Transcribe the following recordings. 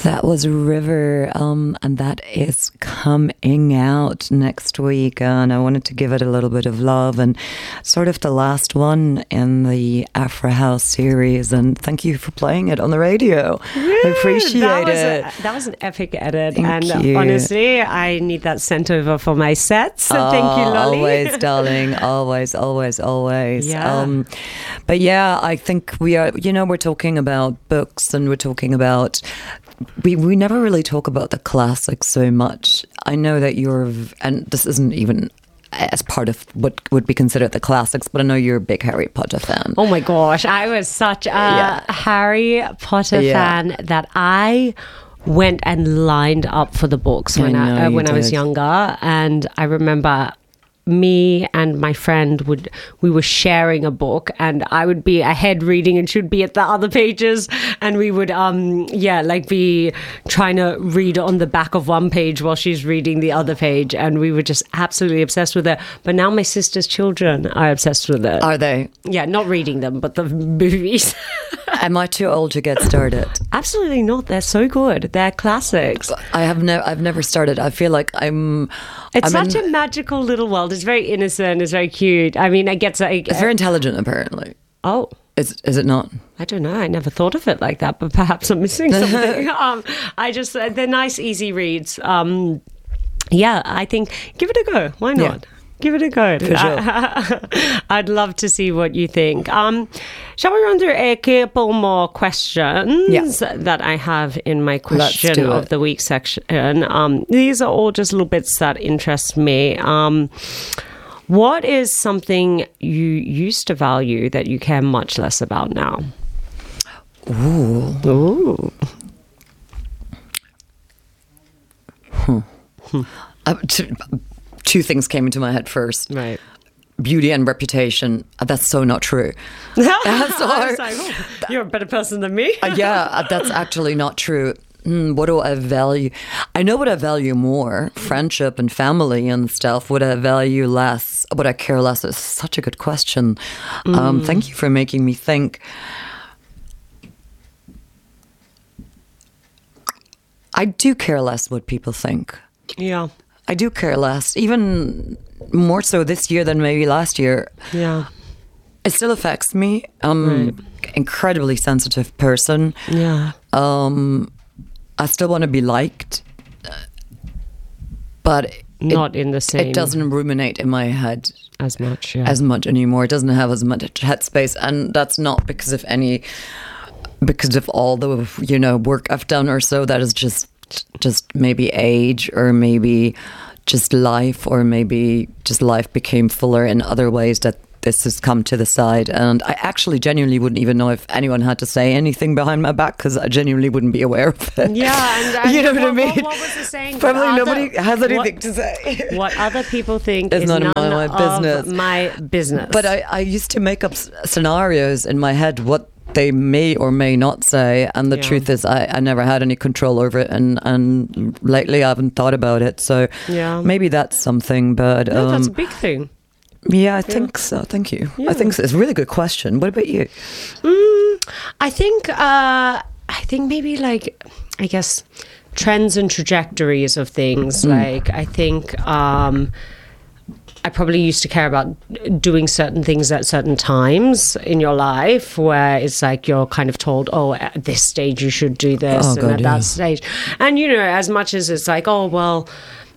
That was River, and that is coming out next week. And I wanted to give it a little bit of love, and sort of the last one in the Afro House series. And thank you for playing it on the radio. I appreciate it. That was an epic edit. Thank and you. Honestly, I need that sent over for my set. So thank you, Lolly. Always, darling. Always, always, always. Yeah. But yeah, I think we are, we're talking about books, and we're talking about... We never really talk about the classics so much. I know that and this isn't even as part of what would be considered the classics, but I know you're a big Harry Potter fan. Oh my gosh, I was such a Harry Potter fan that I went and lined up for the books when I was younger. And I remember me and my friend we were sharing a book, and I would be ahead reading and she'd be at the other pages, and we would be trying to read on the back of one page while she's reading the other page, and we were just absolutely obsessed with it. But now my sister's children are obsessed with it. Are they? Yeah, not reading them, but the movies. Am I too old to get started? Absolutely not. They're so good. They're classics. I've never started. I feel like It's such a magical little world. It's very innocent. It's very cute. I mean, it's very intelligent, apparently. Oh. Is it not? I don't know. I never thought of it like that, but perhaps I'm missing something. They're nice, easy reads. I think give it a go. Why not? Yeah. Give it a go. For sure. I'd love to see what you think. Shall we run through a couple more questions that I have in my question of the week section? These are all just little bits that interest me. What is something you used to value that you care much less about now? Ooh. Two things came into my head first. Right. Beauty and reputation. That's so not true. I was like, you're a better person than me. That's actually not true. What do I value? I know what I value more. Friendship and family and stuff. What I value less? What I care less? Is such a good question. Thank you for making me think. I do care less what people think. Yeah. I do care less, even more so this year than maybe last year. Yeah. It still affects me. I'm an incredibly sensitive person. Yeah. I still want to be liked, but not in the same. It doesn't ruminate in my head as much anymore. It doesn't have as much headspace, and that's not because of all the work I've done or so. That is just maybe age, or maybe just life, or maybe just life became fuller in other ways that this has come to the side. And I actually genuinely wouldn't even know if anyone had to say anything behind my back, because I genuinely wouldn't be aware of it. Yeah, and you know what I mean? What was the saying? Probably nobody has anything to say. What other people think is none of my business. But I used to make up scenarios in my head what they may or may not say, and the truth is I never had any control over it, and lately I haven't thought about it, so maybe that's something. But no, that's a big thing. Yeah, I think so. Thank you. I think so. It's a really good question. What about you? I think maybe I guess trends and trajectories of things. Like I think I probably used to care about doing certain things at certain times in your life, where it's like you're kind of told, oh, at this stage you should do this, that stage. And, as much as it's like, oh, well,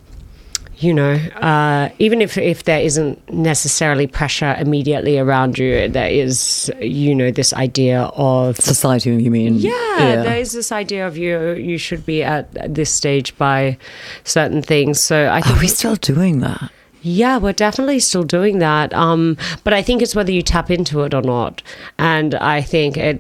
even if there isn't necessarily pressure immediately around you, there is, this idea of... Society, you mean? Yeah, there is this idea of you should be at this stage by certain things. So I think... Are we still doing that? Yeah, we're definitely still doing that. But I think it's whether you tap into it or not. And I think it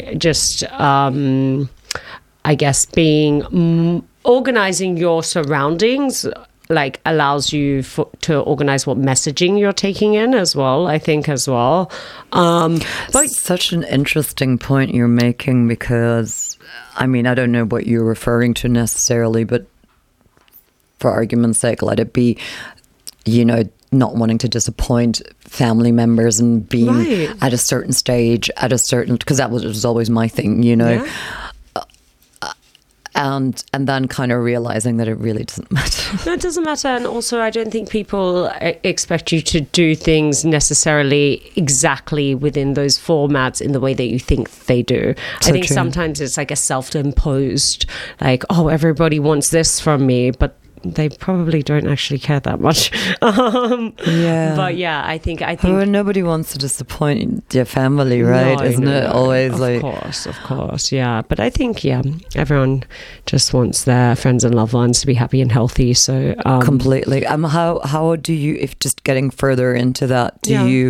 I guess organizing your surroundings allows you to organize what messaging you're taking in as well, I think as well. But such an interesting point you're making, because, I mean, I don't know what you're referring to necessarily, but for argument's sake, let it be, not wanting to disappoint family members and being at a certain stage, because that was always my thing, And then kind of realizing that it really doesn't matter. No, it doesn't matter. And also, I don't think people expect you to do things necessarily exactly within those formats in the way that you think they do. So I think sometimes it's like a self-imposed, like, oh, everybody wants this from me, but they probably don't actually care that much. But yeah, I think well, nobody wants to disappoint your family, right? Isn't it always of course, yeah. But I think everyone just wants their friends and loved ones to be happy and healthy. So completely. How do you, if just getting further into that,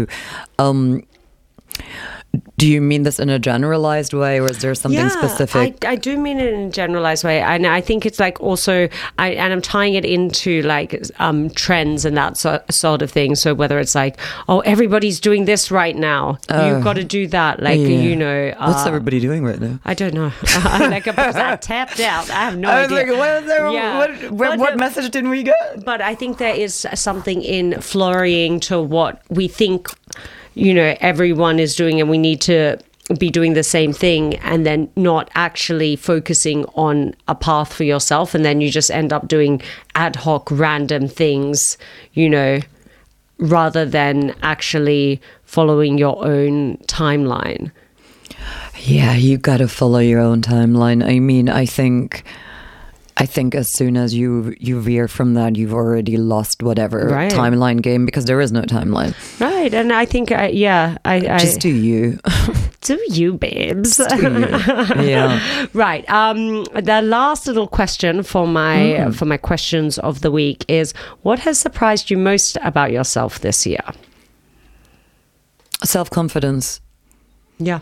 do you mean this in a generalized way, or is there something specific? I do mean it in a generalized way, and I think it's like also, I'm tying it into like trends and that sort of thing. So whether it's like, oh, everybody's doing this right now, you've got to do that. Like what's everybody doing right now? I don't know. Like I tapped out. I have no idea. Like, what message did we get? But I think there is something in flurrying to what we think everyone is doing, and we need to be doing the same thing, and then not actually focusing on a path for yourself, and then you just end up doing ad hoc random things, rather than actually following your own timeline. Yeah, you got to follow your own timeline. I mean, I think as soon as you veer from that, you've already lost whatever timeline game, because there is no timeline. Right, and I think, I just do you. Do you, babes. Do you. Yeah. Right. The last little question for my questions of the week is, what has surprised you most about yourself this year? Self-confidence. Yeah.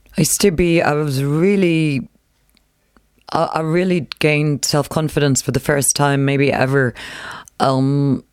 I really gained self-confidence for the first time maybe ever, and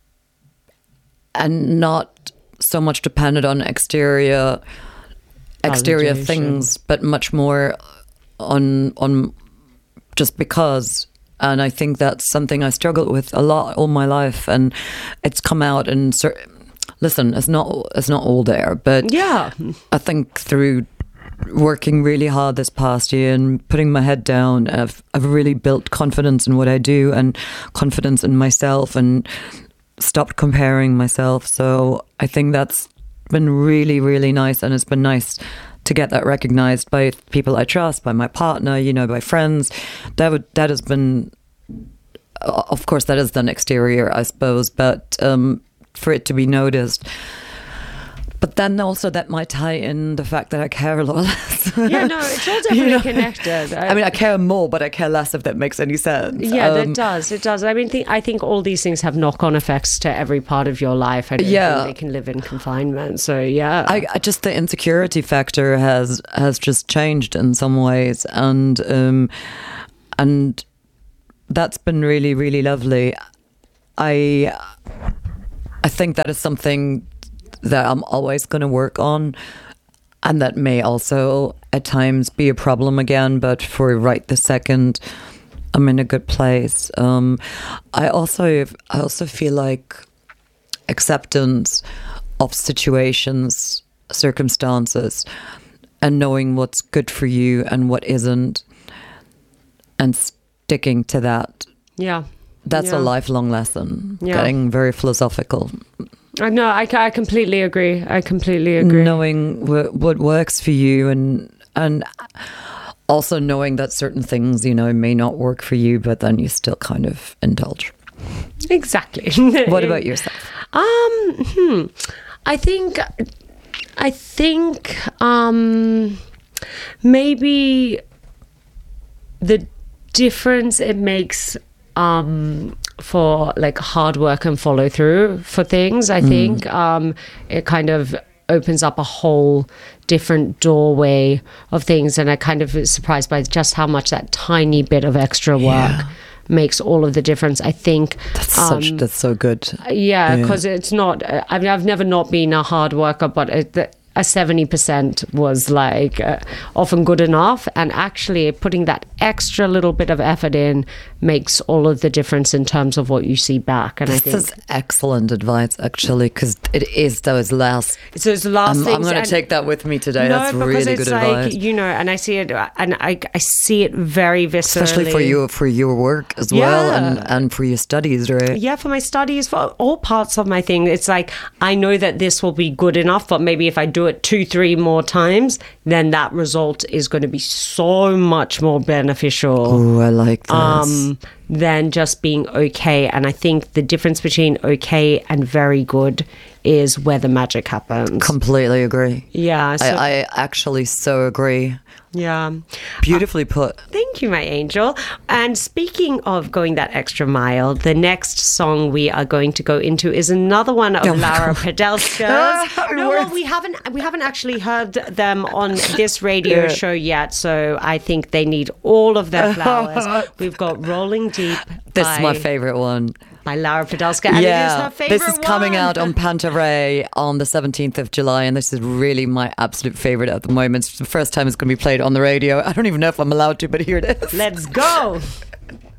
not so much dependent on exterior things, but much more on just because. And I think that's something I struggled with a lot all my life, and it's come out. And listen, it's not all there, but I think through working really hard this past year and putting my head down, I've really built confidence in what I do and confidence in myself, and stopped comparing myself. So I think that's been really, really nice, and it's been nice to get that recognized by people I trust, by my partner, by friends. That has been, of course, that is an exterior, I suppose, but for it to be noticed. But then also that might tie in the fact that I care a lot less. Yeah, no, it's all definitely connected. I mean, I care more, but I care less, if that makes any sense. Yeah, that does. It does. I mean, I think all these things have knock-on effects to every part of your life. I don't think they can live in confinement. So, yeah. I just, the insecurity factor has just changed in some ways. And that's been really, really lovely. I think that is something that I'm always going to work on, and that may also at times be a problem again, but for right this second, I'm in a good place. I also feel like acceptance of situations, circumstances, and knowing what's good for you and what isn't, and sticking to that. Yeah. That's a lifelong lesson. Yeah. Getting very philosophical. No, I completely agree. Knowing what works for you, and also knowing that certain things, may not work for you, but then you still kind of indulge. Exactly. What about yourself? I think maybe the difference it makes for like hard work and follow through for things. I think it kind of opens up a whole different doorway of things, and I kind of was surprised by just how much that tiny bit of extra work makes all of the difference. I think that's so good. Yeah, because it's not. I mean, I've never not been a hard worker, but a 70% was like often good enough, and actually putting that extra little bit of effort in makes all of the difference in terms of what you see back. And this is excellent advice, actually, because it is those last. So it's the last things. I'm going to take that with me today. That's really good advice. You know, and I see it, and I see it very viscerally, especially for your work as well, and for your studies, right? Yeah, for my studies, for all parts of my thing. It's like I know that this will be good enough, but maybe if I do it 2-3 more times, then that result is going to be so much more beneficial. Oh, I like this. Than just being okay. And I think the difference between okay and very good is where the magic happens. Completely agree. Yeah. So, I actually so agree. Yeah. Beautifully put. Thank you, my angel. And speaking of going that extra mile, the next song we are going to go into is another one of Lara Podolska's. We haven't actually heard them on this radio show yet, so I think they need all of their flowers. We've got Rolling Deep. This is my favorite one. By Lara Podolska, and it is her favorite this is coming out on Pantaray on the 17th of July, and this is really my absolute favorite at the moment. It's the first time it's going to be played on the radio. I don't even know if I'm allowed to, but here it is. Let's go.